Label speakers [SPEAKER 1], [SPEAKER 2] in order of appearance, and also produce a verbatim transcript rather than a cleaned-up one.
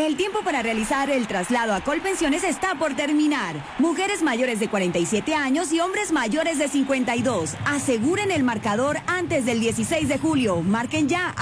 [SPEAKER 1] El tiempo para realizar el traslado a Colpensiones está por terminar. Mujeres mayores de cuarenta y siete años y hombres mayores de cincuenta y dos. Aseguren el marcador antes del dieciséis de julio. Marquen ya